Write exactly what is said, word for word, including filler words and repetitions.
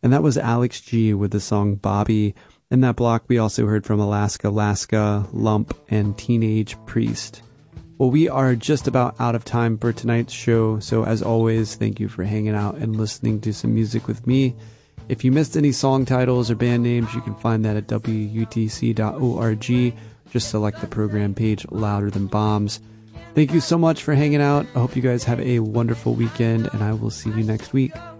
And that was Alex G with the song Bobby. In that block, we also heard from Alaska Alaska, Lump, and Teenage Priest. Well, we are just about out of time for tonight's show, so as always, thank you for hanging out and listening to some music with me. If you missed any song titles or band names, you can find that at W U T C dot org. Just select the program page, Louder Than Bombs. Thank you so much for hanging out. I hope you guys have a wonderful weekend, and I will see you next week.